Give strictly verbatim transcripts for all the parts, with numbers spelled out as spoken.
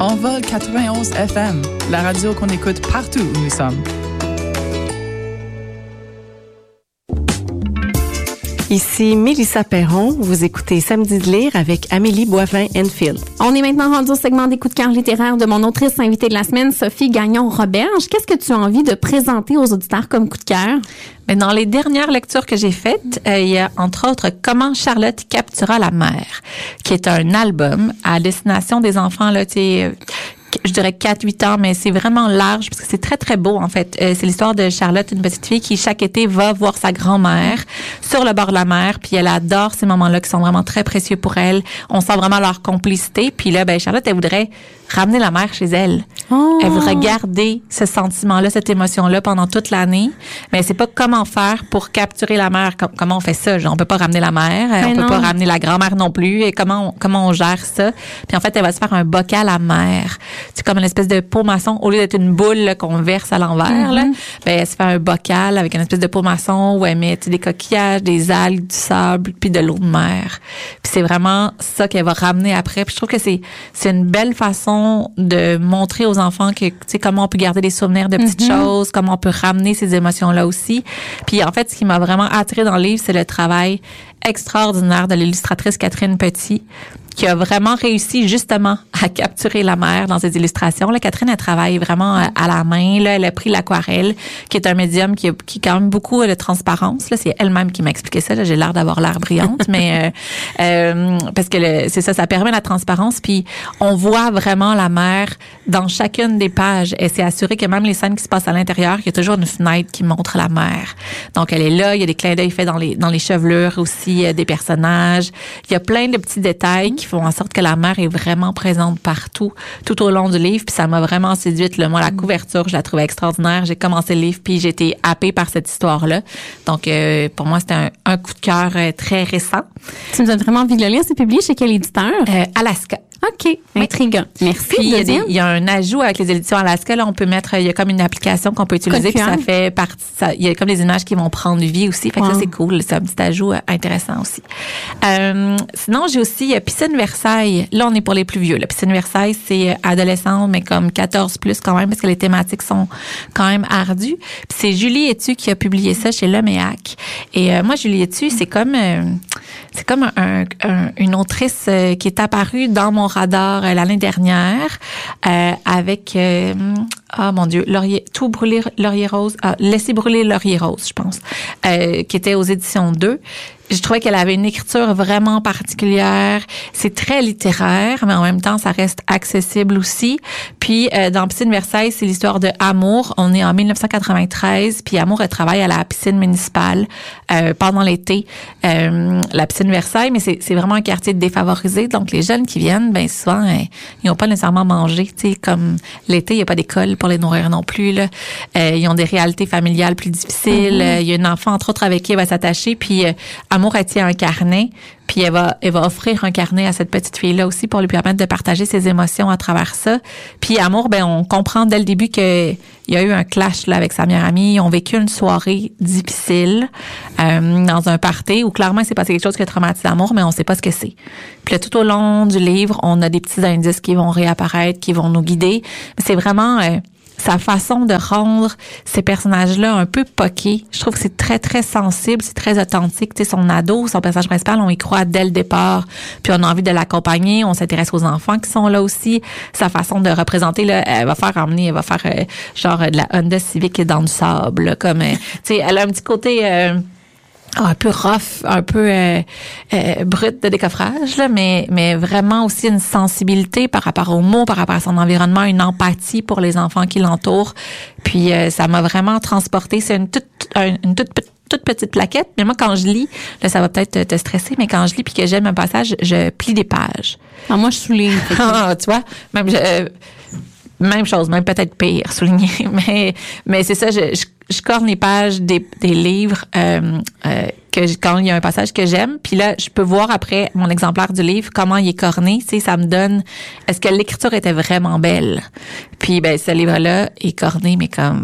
Envol quatre-vingt-onze F M, la radio qu'on écoute partout où nous sommes. Ici Mélissa Perron, vous écoutez Samedi de lire avec Amélie Boivin-Enfield. On est maintenant rendu au segment des coups de cœur littéraires de mon autrice invitée de la semaine, Sophie Gagnon-Roberge. Qu'est-ce que tu as envie de présenter aux auditeurs comme coup de cœur? Mais dans les dernières lectures que j'ai faites, euh, il y a entre autres Comment Charlotte captura la mer, qui est un album à destination des enfants, là, tu sais, je dirais quatre huit ans, mais c'est vraiment large parce que c'est très, très beau, en fait. Euh, c'est l'histoire de Charlotte, une petite fille qui, chaque été, va voir sa grand-mère sur le bord de la mer, puis elle adore ces moments-là qui sont vraiment très précieux pour elle. On sent vraiment leur complicité. Puis là, ben Charlotte, elle voudrait ramener la mer chez elle. Oh. Elle voudrait garder ce sentiment-là, cette émotion-là pendant toute l'année, mais elle sait pas comment faire pour capturer la mer. Comment on fait ça? Genre, on peut pas ramener la mer, mais on non. peut pas ramener la grand-mère non plus. Et comment on, comment on gère ça? Puis en fait, elle va se faire un bocal à mer. C'est comme une espèce de pot maçon. Au lieu d'être une boule là, qu'on verse à l'envers, mm-hmm. là, ben elle se fait un bocal avec une espèce de pot maçon où elle met des coquillages, des algues, du sable, puis de l'eau de mer. Puis c'est vraiment ça qu'elle va ramener après. Puis je trouve que c'est c'est une belle façon de montrer aux enfants que tu sais comment on peut garder des souvenirs de petites mm-hmm. choses, comment on peut ramener ces émotions-là aussi. Puis en fait, ce qui m'a vraiment attirée dans le livre, c'est le travail extraordinaire de l'illustratrice Catherine Petit, qui a vraiment réussi justement à capturer la mer dans ses illustrations. Là, Catherine, elle travaille vraiment à la main. Là, elle a pris l'aquarelle, qui est un médium qui a, qui a quand même beaucoup de transparence. Là, c'est elle-même qui m'a expliqué ça. Là, j'ai l'air d'avoir l'air brillante, mais euh, euh, parce que le, c'est ça, ça permet la transparence. Puis on voit vraiment la mer dans chacune des pages. Et c'est assuré que même les scènes qui se passent à l'intérieur, il y a toujours une fenêtre qui montre la mer. Donc elle est là. Il y a des clins d'œil faits dans les dans les chevelures aussi euh, des personnages. Il y a plein de petits détails qui font en sorte que la mer est vraiment présente partout, tout au long du livre. Puis ça m'a vraiment séduite. Là. Moi, la couverture, je la trouvais extraordinaire. J'ai commencé le livre, puis j'ai été happée par cette histoire-là. Donc, euh, pour moi, c'était un, un coup de cœur euh, très récent. Tu nous as vraiment envie de le lire. C'est publié chez quel éditeur? Euh, Alaska. OK. Intriguant. Merci. Puis, il y, a des, il y a un ajout avec les éditions Alaska. Là, on peut mettre, il y a comme une application qu'on peut utiliser, puis ça fait partie, ça, il y a comme des images qui vont prendre vie aussi. Fait que wow. ça, c'est cool. C'est un petit ajout intéressant aussi. Euh, sinon, j'ai aussi Piscine Versailles. Là, on est pour les plus vieux. La Piscine Versailles, c'est adolescent, mais comme quatorze plus quand même, parce que les thématiques sont quand même ardues. Puis c'est Julie Etu qui a publié ça chez Leméac. Et euh, moi, Julie Etu, c'est comme, euh, c'est comme un, un, une autrice euh, qui est apparue dans mon radar euh, l'année dernière euh, avec euh, ah mon Dieu, Laurier, tout brûler Laurier Rose, ah, laisser brûler Laurier Rose, je pense, euh, qui était aux éditions deux. Je trouvais qu'elle avait une écriture vraiment particulière. C'est très littéraire, mais en même temps, ça reste accessible aussi. Puis, euh, dans Piscine Versailles, c'est l'histoire de Amour. On est en dix-neuf cent quatre-vingt-treize, puis Amour, elle travaille à la piscine municipale euh, pendant l'été. Euh, la piscine Versailles, mais c'est, c'est vraiment un quartier défavorisé. Donc, les jeunes qui viennent, ben souvent, euh, ils n'ont pas nécessairement mangé. Tu sais, comme l'été, il n'y a pas d'école pour les nourrir non plus. Là. Euh, ils ont des réalités familiales plus difficiles. Mm-hmm. Euh, il y a une enfant, entre autres, avec qui elle va s'attacher. Puis, euh, Amour, elle tient un carnet, puis elle va, elle va offrir un carnet à cette petite fille-là aussi pour lui permettre de partager ses émotions à travers ça. Puis Amour, ben on comprend dès le début que il y a eu un clash là avec sa meilleure amie. Ils ont vécu une soirée difficile euh, dans un party où clairement c'est passé quelque chose qui a traumatisé Amour, mais on sait pas ce que c'est. Puis là, tout au long du livre, on a des petits indices qui vont réapparaître, qui vont nous guider. C'est vraiment euh, sa façon de rendre ces personnages-là un peu poqués. Je trouve que c'est très, très sensible, c'est très authentique. Tu sais, son ado, son personnage principal, on y croit dès le départ, puis on a envie de l'accompagner, on s'intéresse aux enfants qui sont là aussi. Sa façon de représenter, là, elle va faire emmener, elle va faire euh, genre de la Honda Civic dans du sable, là, comme, euh, tu sais, elle a un petit côté... Euh, Oh, un peu rough, un peu euh, euh, brut de décoffrage, là, mais mais vraiment aussi une sensibilité par rapport aux mots, par rapport à son environnement, une empathie pour les enfants qui l'entourent. Puis euh, ça m'a vraiment transportée. C'est une toute une toute toute petite plaquette, mais moi quand je lis, là ça va peut-être te stresser, mais quand je lis puis que j'aime un passage, je plie des pages. Ah, moi je souligne. Ah, tu vois, même je, euh, même chose, même peut-être pire, souligner, mais mais c'est ça, je, je je corne les pages des, des livres euh, euh, que quand il y a un passage que j'aime, puis là je peux voir après mon exemplaire du livre comment il est corné, tu sais, ça me donne est-ce que l'écriture était vraiment belle. Puis ben ce livre-là est corné mais comme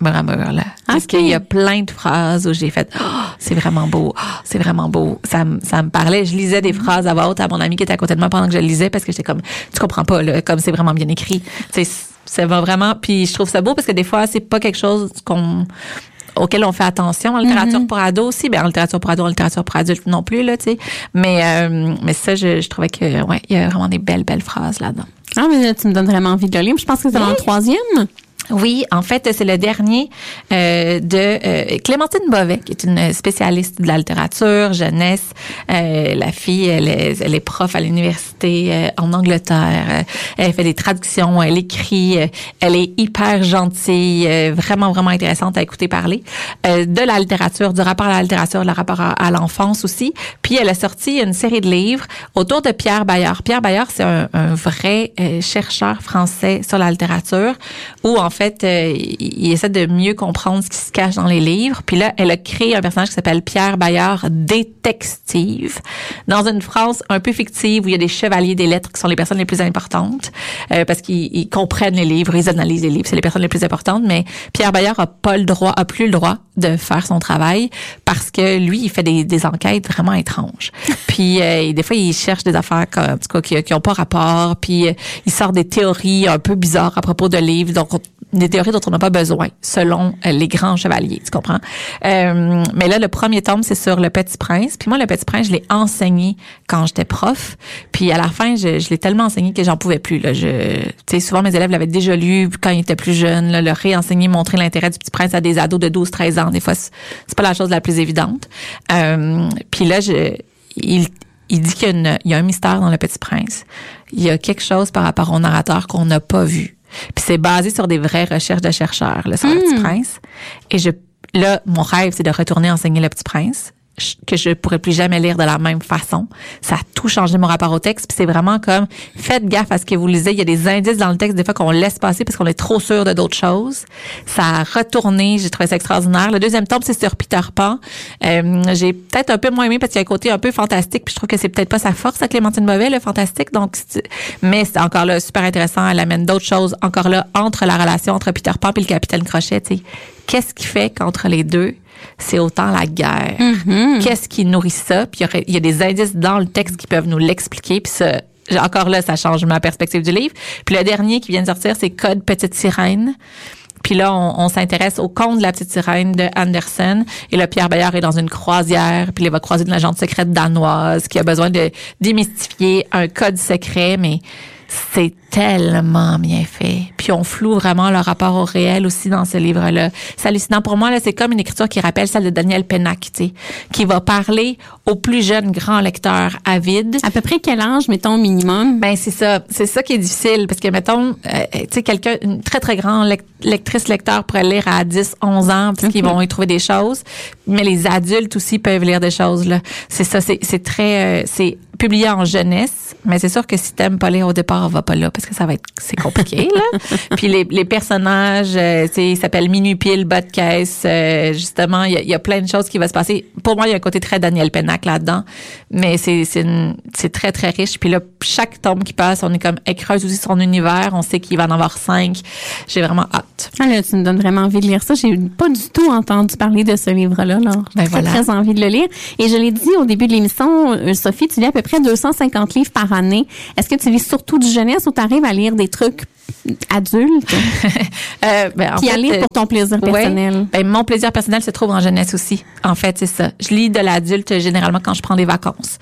mur à mur, là. Okay. Parce qu'il y a plein de phrases où j'ai fait « Oh, c'est vraiment beau, oh, c'est vraiment beau ». Ça, ça me parlait. Je lisais des phrases à voix haute à mon ami qui était à côté de moi pendant que je le lisais parce que j'étais comme « Tu comprends pas, là, comme c'est vraiment bien écrit. » Tu sais, ça va vraiment... Puis je trouve ça beau parce que des fois, c'est pas quelque chose qu'on... auquel on fait attention en littérature mm-hmm. pour ados aussi, ben en littérature pour ados, en littérature pour adultes non plus là, tu sais. Mais euh, mais ça je, je trouvais que ouais, il y a vraiment des belles belles phrases là-dedans. Ah mais là, tu me donnes vraiment envie de le lire. Je pense que c'est oui. dans le troisième. Oui, en fait, c'est le dernier euh, de euh, Clémentine Bovet, qui est une spécialiste de la littérature, jeunesse. Euh, la fille, elle est, elle est prof à l'université euh, en Angleterre. Euh, elle fait des traductions, elle écrit. Euh, elle est hyper gentille, euh, vraiment, vraiment intéressante à écouter parler. Euh, de la littérature, du rapport à la littérature, le rapport à, à l'enfance aussi. Puis, elle a sorti une série de livres autour de Pierre Bayard. Pierre Bayard, c'est un, un vrai euh, chercheur français sur la littérature, où en En fait, euh, il essaie de mieux comprendre ce qui se cache dans les livres. Puis là, elle a créé un personnage qui s'appelle Pierre Bayard Détective, dans une France un peu fictive où il y a des chevaliers des lettres qui sont les personnes les plus importantes, euh, parce qu'ils ils comprennent les livres, ils analysent les livres, c'est les personnes les plus importantes. Mais Pierre Bayard a pas le droit, a plus le droit de faire son travail parce que lui, il fait des, des enquêtes vraiment étranges. Puis euh, des fois, il cherche des affaires comme, en tout cas, qui, qui ont pas rapport. Puis euh, il sort des théories un peu bizarres à propos de livres. Donc des théories dont on n'a pas besoin, selon euh, les grands chevaliers, tu comprends? Euh, mais là, le premier tome, c'est sur Le Petit Prince. Puis moi, Le Petit Prince, je l'ai enseigné quand j'étais prof. Puis à la fin, je, je l'ai tellement enseigné que j'en pouvais plus. Là. Je, tu sais, souvent, mes élèves l'avaient déjà lu quand ils étaient plus jeunes. Là, leur réenseigner, montrer l'intérêt du Petit Prince à des ados de douze treize ans. Des fois, c'est, c'est pas la chose la plus évidente. Euh, puis là, je, il, il dit qu'il y a, une, il y a un mystère dans Le Petit Prince. Il y a quelque chose par rapport au narrateur qu'on n'a pas vu. Puis c'est basé sur des vraies recherches de chercheurs là, sur mmh. Le Petit Prince. Et je, là, mon rêve, c'est de retourner enseigner Le Petit Prince, que je pourrais plus jamais lire de la même façon. Ça a tout changé mon rapport au texte. Puis c'est vraiment comme, faites gaffe à ce que vous lisez. Il y a des indices dans le texte, des fois qu'on laisse passer parce qu'on est trop sûr de d'autres choses. Ça a retourné. J'ai trouvé ça extraordinaire. Le deuxième tome, c'est sur Peter Pan. Euh, j'ai peut-être un peu moins aimé parce qu'il y a un côté un peu fantastique. Puis je trouve que c'est peut-être pas sa force à Clémentine Bovet, le fantastique. Donc, c'est, mais c'est encore là super intéressant. Elle amène d'autres choses encore là entre la relation entre Peter Pan et le Capitaine Crochet. Tu sais, qu'est-ce qui fait qu'entre les deux, c'est autant la guerre. Mm-hmm. Qu'est-ce qui nourrit ça? Puis il y, y a des indices dans le texte qui peuvent nous l'expliquer. Puis ça, encore là, ça change ma perspective du livre. Puis le dernier qui vient de sortir, c'est Code Petite Sirène. Puis là, on, on s'intéresse au conte de la petite sirène de Andersen. Et là, Pierre Bayard est dans une croisière. Puis il va croiser une agente secrète danoise qui a besoin de démystifier un code secret, mais c'est tellement bien fait. Puis on floue vraiment le rapport au réel aussi dans ce livre-là. C'est hallucinant. Pour moi, là, c'est comme une écriture qui rappelle celle de Daniel Pennac, tu sais, qui va parler aux plus jeunes grands lecteurs avides. À peu près quel âge, mettons, minimum? Ben, c'est ça. C'est ça qui est difficile. Parce que, mettons, euh, tu sais, quelqu'un, une très, très grande lec- lectrice lecteur pourrait lire à dix, onze ans, parce qu'ils vont y trouver des choses. Mais les adultes aussi peuvent lire des choses, là. C'est ça. C'est, c'est très, euh, c'est publié en jeunesse. Mais c'est sûr que si t'aimes pas lire au départ, on va pas là. Parce que ça va être, c'est compliqué, là. Puis les, les personnages, euh, tu sais, ils s'appellent Minuit Pile, Bas de caisse, euh, justement, il y a, y a plein de choses qui vont se passer. Pour moi, il y a un côté très Daniel Pennac là-dedans, mais c'est, c'est, une, c'est très, très riche. Puis là, chaque tome qui passe, on est comme écreuse aussi son univers. On sait qu'il va en avoir cinq. J'ai vraiment hâte. Ah là, tu me donnes vraiment envie de lire ça. J'ai pas du tout entendu parler de ce livre-là, là. Ben J'ai voilà. très envie de le lire. Et je l'ai dit au début de l'émission, Sophie, tu lis à peu près deux cent cinquante livres par année. Est-ce que tu lis surtout du jeunesse ou tu arrives à lire des trucs adultes? euh, ben, en Puis fait, à lire pour ton plaisir personnel. Ouais, ben, mon plaisir personnel se trouve en jeunesse aussi. En fait, c'est ça. Je lis de l'adulte généralement quand je prends des vacances.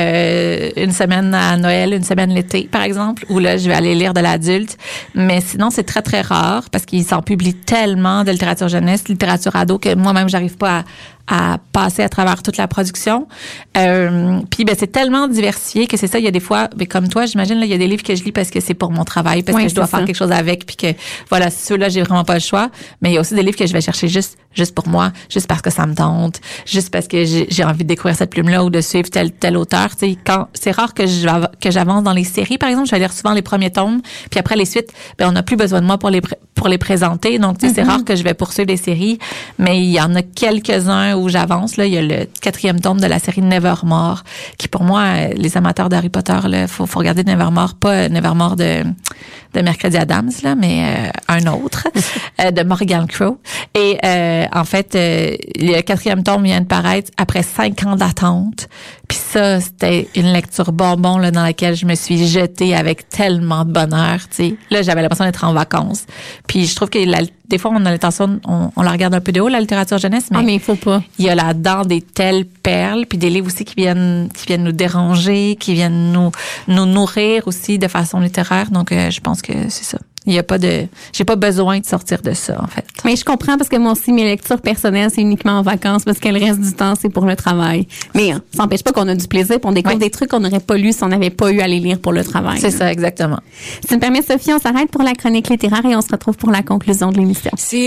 Euh, une semaine à Noël, une semaine l'été, par exemple, où là, je vais aller lire de l'adulte. Mais sinon, c'est très, très rare parce qu'ils s'en publient tellement de littérature jeunesse, littérature ado, que moi-même, j'arrive pas à à passer à travers toute la production. Euh, puis ben c'est tellement diversifié que c'est ça, il y a des fois, mais comme toi, j'imagine là, il y a des livres que je lis parce que c'est pour mon travail, parce oui, que je dois ça. faire quelque chose avec, puis que voilà, ceux-là, j'ai vraiment pas le choix. Mais il y a aussi des livres que je vais chercher juste juste pour moi, juste parce que ça me tente, juste parce que j'ai, j'ai envie de découvrir cette plume-là ou de suivre tel tel auteur. Tu sais, quand c'est rare que je que j'avance dans les séries, par exemple, je vais lire souvent les premiers tomes, puis après les suites, ben on n'a plus besoin de moi pour les pour les présenter. Donc tu sais, mm-hmm. c'est rare que je vais poursuivre des séries, mais il y en a quelques-uns où j'avance. Là, il y a le quatrième tome de la série Nevermore, qui pour moi, les amateurs d'Harry Potter, là, faut, faut regarder Nevermore, pas Nevermore de de Mercredi Adams, là, mais euh, un autre, euh, de Morgan Crow. Et euh, en fait, euh, le quatrième tome vient de paraître après cinq ans d'attente. Puis ça, c'était une lecture bonbon là, dans laquelle je me suis jetée avec tellement de bonheur. Tu sais, là, j'avais l'impression d'être en vacances. Puis je trouve que la, des fois, on a l'intention, on, on la regarde un peu de haut, la littérature jeunesse, mais ah, mais il faut pas. Il y a là-dedans des telles perles, puis des livres aussi qui viennent, qui viennent nous déranger, qui viennent nous nous nourrir aussi de façon littéraire. Donc, euh, je pense que c'est ça. Il y a pas de, j'ai pas besoin de sortir de ça, en fait. Mais je comprends parce que moi aussi, mes lectures personnelles, c'est uniquement en vacances parce que le reste du temps, c'est pour le travail. Mais hein, ça n'empêche pas qu'on a du plaisir et on découvre oui. des trucs qu'on n'aurait pas lus si on n'avait pas eu à les lire pour le travail. C'est ça, exactement. Si tu me permets, Sophie, on s'arrête pour la chronique littéraire et on se retrouve pour la conclusion de l'émission. Si